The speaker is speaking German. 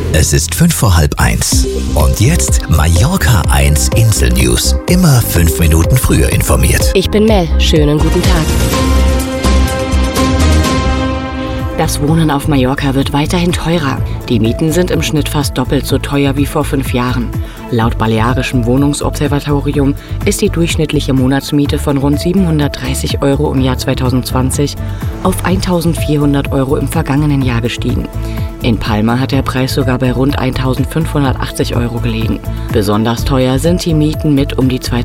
Es ist 1:05. Und jetzt Mallorca 1 Insel News. Immer 5 Minuten früher informiert. Ich bin Mel. Schönen guten Tag. Das Wohnen auf Mallorca wird weiterhin teurer. Die Mieten sind im Schnitt fast doppelt so teuer wie vor 5 Jahren. Laut Balearischem Wohnungsobservatorium ist die durchschnittliche Monatsmiete von rund 730 Euro im Jahr 2020 auf 1.400 Euro im vergangenen Jahr gestiegen. In Palma hat der Preis sogar bei rund 1.580 Euro gelegen. Besonders teuer sind die Mieten mit um die 2